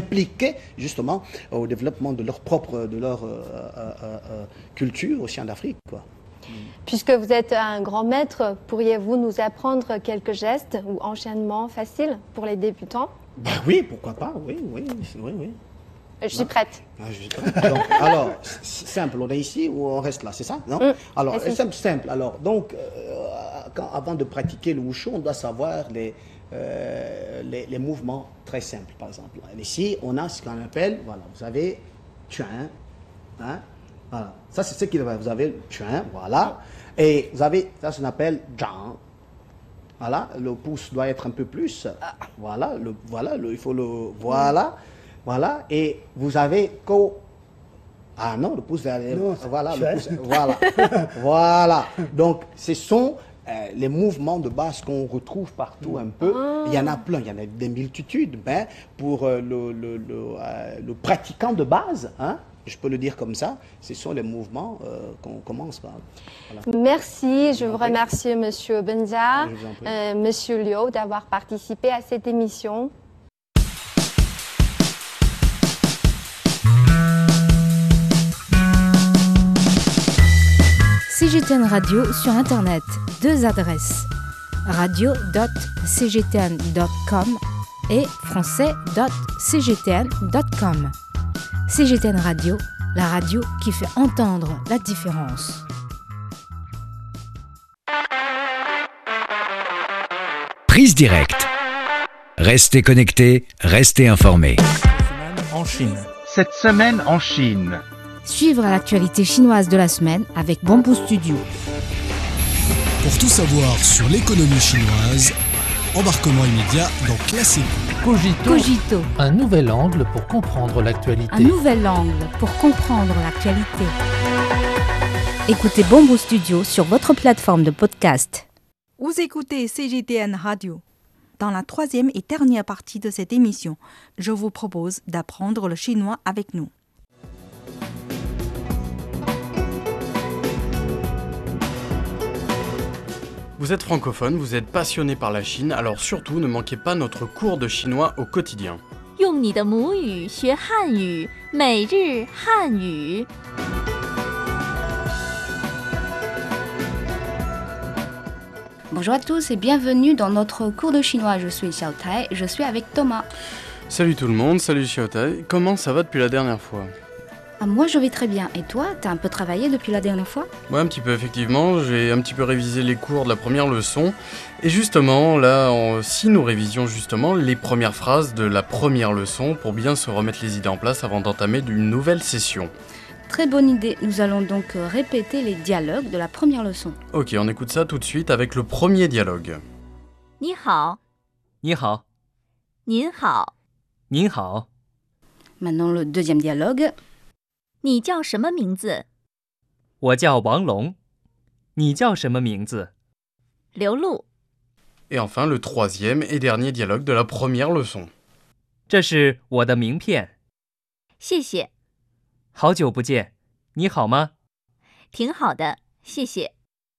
s'impliquer justement au développement de leur culture aussi en Afrique, quoi. Puisque vous êtes un grand maître, pourriez-vous nous apprendre quelques gestes ou enchaînements faciles pour les débutants? Ben oui, pourquoi pas, oui. Je suis prête. Je suis prête. Donc, alors, simple, on est ici ou on reste là, c'est ça, non? Alors, simple. Alors, donc, avant de pratiquer le wushu, on doit savoir les mouvements très simples, par exemple. Ici, on a ce qu'on appelle, voilà, vous avez chuan, hein? Voilà. Ça, c'est ce qu'il va. Vous avez le chuan, voilà. Et vous avez, ça, qu'on appelle zhang. Voilà, le pouce doit être un peu plus. Voilà, il faut le. Voilà. Et vous avez ko. Ah non, le pouce vers voilà, le pouce. Voilà. Donc, ce sont les mouvements de base qu'on retrouve partout un peu. Il y en a plein, il y en a des multitudes. Mais pour le pratiquant de base, hein, je peux le dire comme ça, ce sont les mouvements qu'on commence par. Voilà. Merci, je vous remercie Monsieur Benza, Monsieur Liu d'avoir participé à cette émission. CGTN Radio sur Internet, 2 adresses, radio.cgtn.com et français.cgtn.com. CGTN Radio, la radio qui fait entendre la différence. Prise directe. Restez connectés, restez informés. Cette semaine en Chine. Suivre l'actualité chinoise de la semaine avec Bamboo Studio. Pour tout savoir sur l'économie chinoise, embarquement immédiat dans Classico. Cogito. Un nouvel angle pour comprendre l'actualité. Écoutez Bamboo Studio sur votre plateforme de podcast. Vous écoutez CGTN Radio. Dans la troisième et dernière partie de cette émission, je vous propose d'apprendre le chinois avec nous. Vous êtes francophone, vous êtes passionné par la Chine, alors surtout ne manquez pas notre cours de chinois au quotidien. 用你的母语学汉语，每日汉语。 Bonjour à tous et bienvenue dans notre cours de chinois. Je suis Xiao Tai, je suis avec Thomas. Salut tout le monde, salut Xiaotai, comment ça va depuis la dernière fois? Moi je vais très bien, et toi, t'as un peu travaillé depuis la dernière fois? Ouais, un petit peu effectivement, j'ai un petit peu révisé les cours de la première leçon, et justement là, si nous révisions justement les premières phrases de la première leçon pour bien se remettre les idées en place avant d'entamer une nouvelle session. Très bonne idée, nous allons donc répéter les dialogues de la première leçon. Ok, on écoute ça tout de suite avec le premier dialogue. 你好， 你好， 您好， 您好， Maintenant le deuxième dialogue. 你叫什么名字？ 我叫王龙，你叫什么名字？ 刘露。 Et enfin le troisième et dernier dialogue de la première leçon. 这是我的名片。 谢谢。 好久不见，你好吗？ 挺好的，谢谢。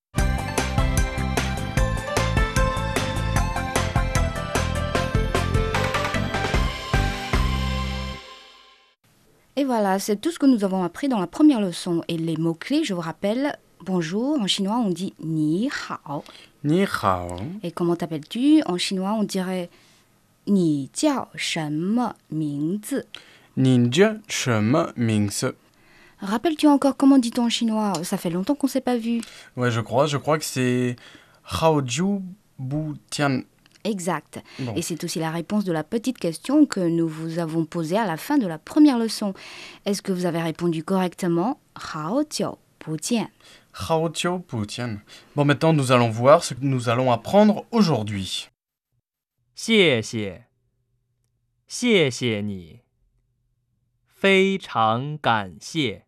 Et voilà, c'est tout ce que nous avons appris dans la première leçon. Et les mots-clés, je vous rappelle, bonjour, en chinois on dit ni hao. Ni hao. Et comment t'appelles-tu? En chinois on dirait ni jiao shenme mingzi. Ni jiao shenme mingzi. Rappelles-tu encore comment dit-on en chinois? Ça fait longtemps qu'on ne s'est pas vu. Ouais, je crois que c'est hao jiu bu tian. Exact. Bon. Et c'est aussi la réponse de la petite question que nous vous avons posée à la fin de la première leçon. Est-ce que vous avez répondu correctement? Hao jiu bu jian. Hao jiu bu jian. Bon, maintenant nous allons voir ce que nous allons apprendre aujourd'hui. 谢谢，谢谢你，非常感谢，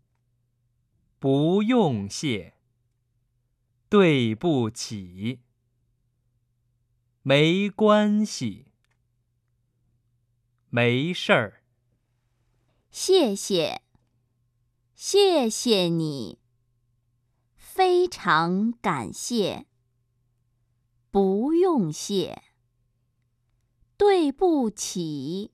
不用谢，对不起。 没关系，没事儿。 谢谢，谢谢你，非常感谢，不用谢，对不起，